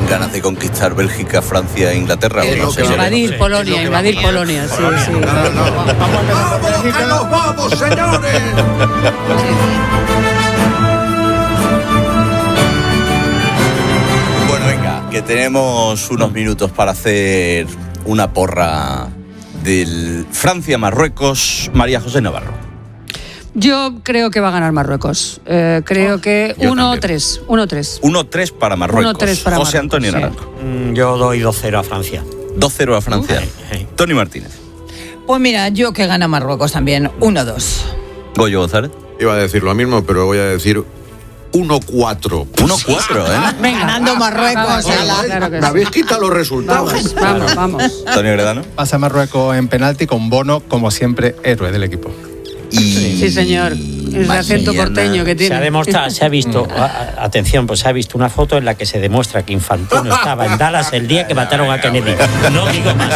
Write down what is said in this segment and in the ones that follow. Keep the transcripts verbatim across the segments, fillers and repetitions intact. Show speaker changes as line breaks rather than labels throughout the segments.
ganas de conquistar Bélgica, Francia e Inglaterra.
Es
no sé,
invadir
no Polonia,
sé,
invadir
es
Polonia, sí,
Polonia.
sí.
No, no, no. Vamos a empezar por Bélgica.
¡Nos vamos, señores!
Bueno, venga, que tenemos unos minutos para hacer una porra del Francia-Marruecos. María José Navarro.
Yo creo que va a ganar Marruecos. Eh, creo
Oh,
que uno tres. uno tres.
uno tres para Marruecos.
uno tres para
José
Marruecos,
Antonio
sí.
Naranjo.
Mm, Yo doy dos cero a Francia.
dos cero a Francia.
Uh, sí.
Tony Martínez.
Pues mira, yo que gana Marruecos también, uno dos.
Goyo González.
Iba a decir lo mismo, pero voy a decir uno cuatro.
uno cuatro, ¿eh?
Venga,
Ganando Marruecos,
vamos,
ala.
claro que
Me
sí.
habéis quitado los resultados.
Vamos, vamos, vamos.
Antonio Gredano.
Pasa Marruecos en penalti con Bono, como siempre, héroe del equipo.
Y
Sí, señor. Es el acento
mañana-
porteño que
Se
tiene.
ha demostrado, se ha visto, a- a- atención, pues se ha visto una foto en la que se demuestra que Infantino estaba en Dallas el día que mataron a Kennedy. No digo más.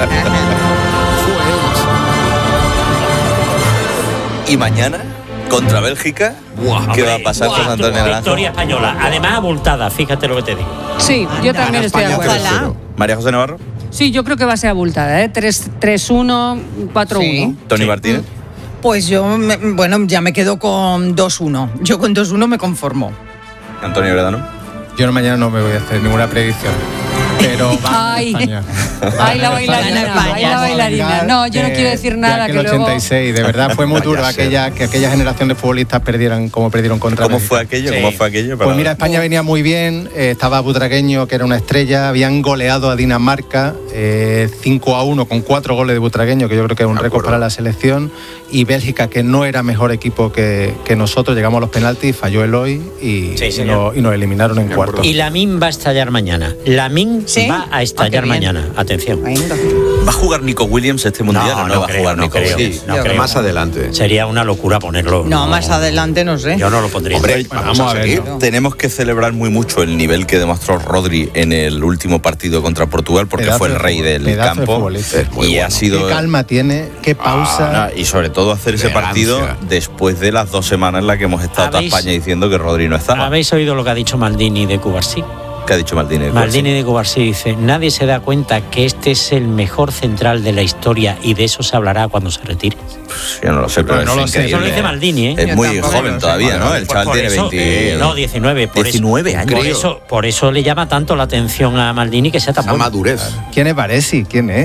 Y mañana, contra Bélgica, ¿qué va a pasar con Antonio Naranjo?
Victoria española, además abultada, fíjate lo que te digo.
Sí, yo también estoy de
España
acuerdo.
tres cero.
María José Navarro.
Sí, yo creo que va a ser abultada, ¿eh? tres uno, cuatro uno.
Sí.
Tony Martínez.
Pues yo, me- bueno, ya me quedo con dos uno. Yo con dos uno me conformo.
Antonio Gredano.
Yo no, mañana no me voy a hacer ninguna predicción, pero va
Ay.
España.
Ay, la bailarina,
Gana España.
ay, la bailarina. No, yo no quiero decir nada, que
que el
luego...
ochenta y seis, de verdad fue muy
Vaya
duro
ser.
aquella, que aquella generación de futbolistas perdieran como perdieron contra
¿Cómo
Bélgica.
fue aquello?
Sí.
¿Cómo fue aquello?
Pues
Para-
mira, España venía muy bien, eh, estaba Butragueño, que era una estrella, habían goleado a Dinamarca eh, cinco a uno con cuatro goles de Butragueño, que yo creo que es un
De
récord
acuerdo.
para la selección, y Bélgica, que no era mejor equipo que, que nosotros, llegamos a los penaltis, falló Eloy y,
Sí,
y,
señor.
nos, y nos eliminaron en
De
cuartos.
acuerdo.
Y Lamine va a estallar mañana. Lamine
¿Sí?
va a
Ah,
estallar
qué bien.
mañana. Atención.
Venga.
¿Va a jugar Nico Williams este mundial o no, va a
creo,
jugar
no
Nico
creo,
Williams?
no
Yo
creo.
Más adelante.
Sería una locura ponerlo.
No, más adelante no sé.
Yo no lo pondría.
Hombre,
Vamos a ver.
verlo.
tenemos que celebrar muy mucho el nivel que demostró Rodri en el último partido contra Portugal, porque
Pedazo
fue el
de
rey
fútbol,
del
pedazo de
campo
futbolista.
Es muy
y
bueno.
ha sido
Qué calma tiene, qué pausa.
Ah, y sobre todo hacer ese
Elegancia.
partido después de las dos semanas en las que hemos estado toda
¿Habéis-
España diciendo que Rodri no estaba.
¿Habéis oído lo que ha dicho Maldini de Cubarsí?
¿Qué ha dicho Maldini?
Maldini de Cubarsí dice: nadie se da cuenta que este es el mejor central de la historia y de eso se hablará cuando se retire.
Pues yo no lo sé, pero
Pues no
es
lo sé.
increíble.
Eso lo dice Maldini, ¿eh?
Es
Yo
muy
tampoco
joven
lo sé.
todavía, ¿no?
Vale,
El
pues
chaval
Por
tiene
eso,
veinte...
eh, no, diecinueve. Por
diecinueve
eso,
años.
Por eso, por eso le llama tanto la atención a Maldini que sea tan
Esa
bueno.
madurez.
¿Quién es Baresi? ¿Quién es?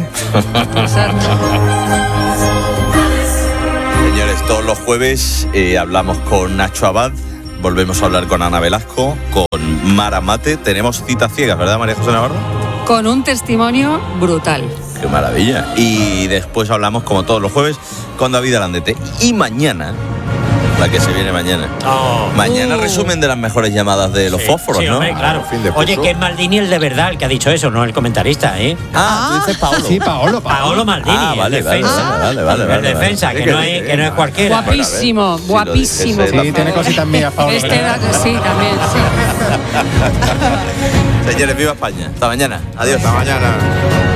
Señores, todos los jueves eh, hablamos con Nacho Abad, volvemos a hablar con Ana Velasco, con Mara Mate. Tenemos citas ciegas, ¿verdad, María José Navarro?
Con un testimonio brutal.
Qué maravilla. Y después hablamos, como todos los jueves, con David Alandete. Y mañana, la que se viene mañana.
Oh.
Mañana
Uh.
resumen de las mejores llamadas de los
Sí,
fósforos,
sí,
¿no?
hombre, claro.
Fin de
Oye,
curso.
que es Maldini el de verdad el que ha dicho eso, no el comentarista, ¿eh?
Ah, tú dices Paolo.
Sí, Paolo,
Paolo Maldini,
Ah, vale,
el
vale,
defensa.
vale, vale,
el
vale,
defensa,
vale.
que, no es, que no es cualquiera.
Guapísimo,
Si lo
guapísimo.
dijese-
por
Sí, tiene
favor.
cositas mías, Paolo.
Este da- sí, también, sí.
Señores, viva España. Hasta mañana. Adiós.
Hasta mañana.